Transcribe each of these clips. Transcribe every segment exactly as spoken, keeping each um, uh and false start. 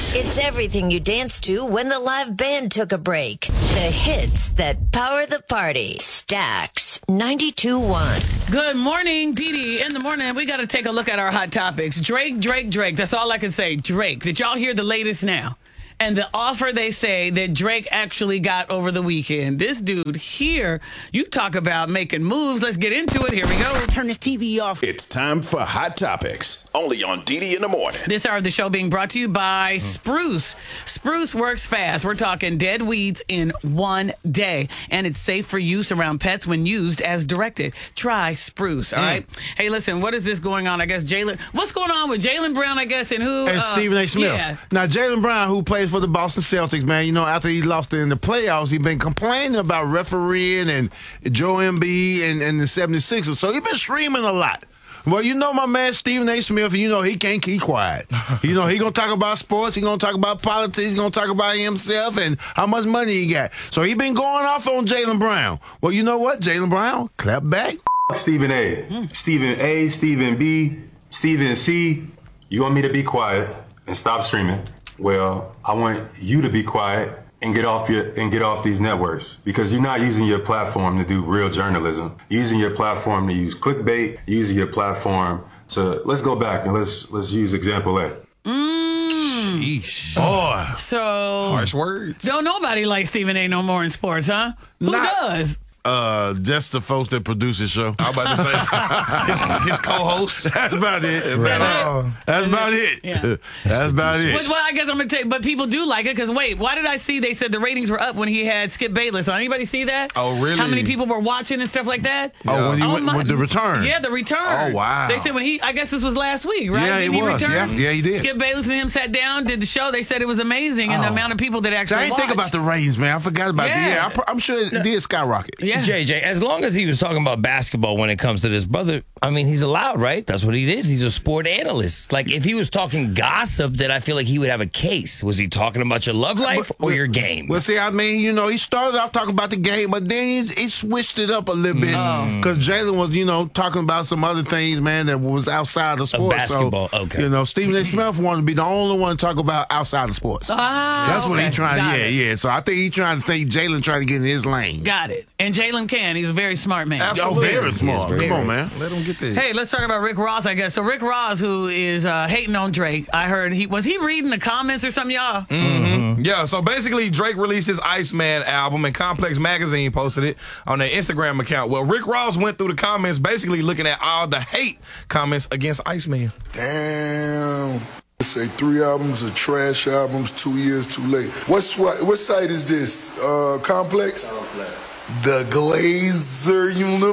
It's everything you danced to when the live band took a break. The hits that power the party. Stax ninety-two point one. Good morning, Dee Dee. In the morning, we got to take a look at our hot topics. Drake, Drake, Drake. That's all I can say. Drake. Did y'all hear the latest now? And the offer they say that Drake actually got over the weekend. This dude here, you talk about making moves. Let's get into it. Here we go. Turn this T V off. It's time for Hot Topics, only on D D in the morning. This hour of the show being brought to you by Spruce. Spruce works fast. We're talking dead weeds in one day. And it's safe for use around pets when used as directed. Try Spruce, all mm. right? Hey, listen, what is this going on? I guess Jaylen. What's going on with Jaylen Brown, I guess, and who? And uh, Stephen A. Smith. Yeah. Now, Jaylen Brown, who plays for the Boston Celtics, man, you know, after he lost in the playoffs, he's been complaining about refereeing and Joe Embiid and, and the seventy-sixers. So he's been streaming a lot. Well, you know my man Stephen A. Smith, you know he can't keep quiet. You know, he going to talk about sports, he going to talk about politics, he going to talk about himself and how much money he got. So he been going off on Jaylen Brown. Well, you know what? Jaylen Brown, clap back. Stephen A. Mm. Stephen A., Stephen B., Stephen C., you want me to be quiet and stop streaming? Well, I want you to be quiet and get off your and get off these networks because you're not using your platform to do real journalism. You're using your platform to use clickbait. You're using your platform to let's go back and let's let's use example A. Mm. Sheesh. Boy. So harsh words. Don't nobody like Stephen A. no more in sports, huh? Who not, does? Uh, just the folks that produce the show. I was about to say his, his co-host. That's about it. That's, uh, that's about it. Yeah. That's about it. Well, I guess I'm gonna take. But people do like it because wait, why did I see they said the ratings were up when he had Skip Bayless on? Anybody see that? Oh, really? How many people were watching and stuff like that? Oh, yeah. when he oh, went my, with the return. Yeah, the return. Oh, wow. They said when he, I guess this was last week, right? Yeah, Didn't it he was. return? Yeah, yeah, he did. Skip Bayless and him sat down, did the show. They said it was amazing, and oh. the amount of people that actually I didn't watched. think about the ratings, man. I forgot about yeah. it. Yeah, I, I'm sure it did skyrocket. Yeah, J J, as long as he was talking about basketball when it comes to this brother, I mean, he's allowed, right? That's what he is. He's a sport analyst. Like, if he was talking gossip, then I feel like he would have a case. Was he talking about your love life but, or your game? Well, see, I mean, you know, he started off talking about the game, but then he, he switched it up a little bit because mm. Jaylen was, you know, talking about some other things, man, that was outside of sports. Of basketball, so, okay. You know, Stephen A. Smith wanted to be the only one to talk about outside of sports. Ah, That's okay. what he trying. Got Yeah, it. yeah. So I think he trying to think Jaylen trying to get in his lane. Got it. And Jaylen can. He's a very smart man. Absolutely. Oh, very smart. Very Come on, man. Let him get there. Hey, let's talk about Rick Ross, I guess. So Rick Ross, who is uh, hating on Drake, I heard he was he reading the comments or something, y'all? Mm-hmm. Yeah, so basically Drake released his Iceman album and Complex Magazine posted it on their Instagram account. Well, Rick Ross went through the comments basically looking at all the hate comments against Iceman. Damn. Say three albums are trash albums, two years too late. What's what, what site is this? Uh, Complex? Complex. The Glazer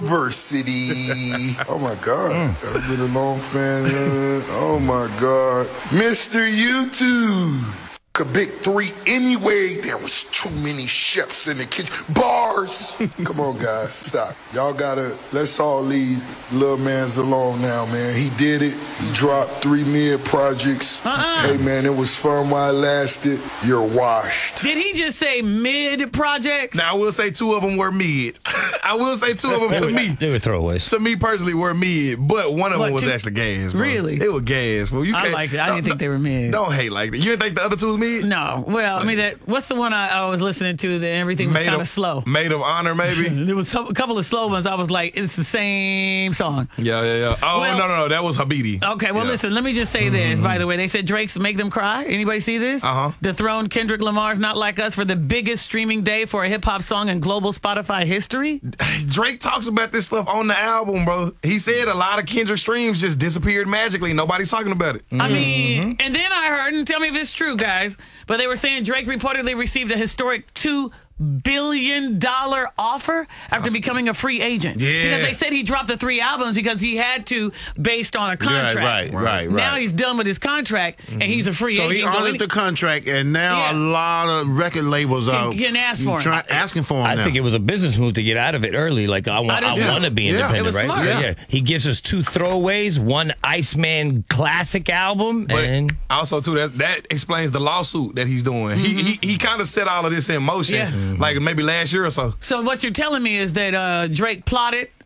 University. Oh, my God. Mm. I've been a long fan. Oh, my God. Mister YouTube. A big three anyway. There was too many chefs in the kitchen. Bars. Come on, guys. Stop. Y'all gotta, let's all leave little man's alone now, man. He did it. He dropped three mid projects. Uh-uh. Hey, man, it was fun while it lasted. You're washed. Did he just say mid projects? Now, I will say two of them were mid. I will say two of them to me. They were throwaways. To me personally were mid, but one of What, them was two? actually gas, bro. Really? It was gas. Well, you I can't, liked it. I no, didn't think no, they were mid. Don't hate like that. You didn't think the other two was mid? No. Well, I mean, that. What's the one I, I was listening to that everything was kind of slow? Maid of Honor, maybe? There was some, a couple of slow ones. I was like, it's the same song. Yeah, yeah, yeah. Oh, Well- no, no, no. That was Habidi. Okay, well, Yeah. listen, let me just say Mm-hmm. this, by the way. They said Drake's Make Them Cry. Anybody see this? Uh-huh. Dethroned Kendrick Lamar's Not Like Us for the biggest streaming day for a hip-hop song in global Spotify history. Drake talks about this stuff on the album, bro. He said a lot of Kendrick streams just disappeared magically. Nobody's talking about it. I mean, and then I heard, and tell me if it's true, guys, but they were saying Drake reportedly received a historic two billion dollar offer after becoming a free agent. Yeah. Because they said he dropped the three albums because he had to based on a contract. Right, right, right, right. Now he's done with his contract and he's a free So agent. he Go honored any- the contract, and now Yeah. a lot of record labels Can- are can ask for him. try- asking for him I now. think it was a business move to get out of it early. Like, I want, I I, do too. want to be Yeah. independent, It was right? smart. So, Yeah. yeah. He gives us two throwaways, one Iceman classic album, But and also, too, that that explains the lawsuit that he's doing. He he, he kind of set all of this in motion, Yeah. like maybe last year or so. So what you're telling me is that uh, Drake plotted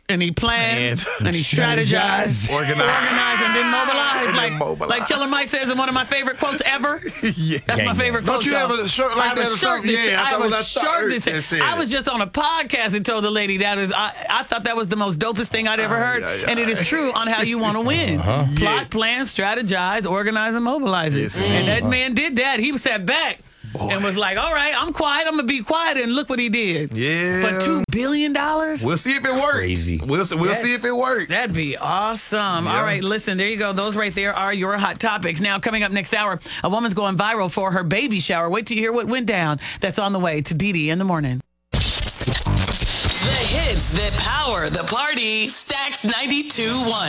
and he planned, Planned. and he strategized, Organized. organized, and then mobilized. And like, then mobilized. like Killer Mike says in one of my favorite quotes ever. Yeah. That's my Gang, favorite Don't quote. you have y'all. a shirt like I have that a or shirt something? that- Yeah, I I thought have it a was that shirt shirt that that said- said I it. was just on a podcast and told the lady that is. I, I thought that was the most dopest thing I'd ever heard, Ay, ay, and it is ay. true on how you want to win. Uh-huh. Plot, Yes. plan, strategize, organize, and mobilize it. Yes, and that man did that. He sat back. And was like, all right, I'm quiet. I'm going to be quiet. And look what he did. Yeah. For two billion dollars? We'll see if it works. Crazy. We'll see, we'll Yes. see if it works. That'd be awesome. Yeah. All right, listen, there you go. Those right there are your hot topics. Now, coming up next hour, a woman's going viral for her baby shower. Wait till you hear what went down. That's on the way to Dee Dee in the morning. The hits that power the party. Stacks ninety-two point one.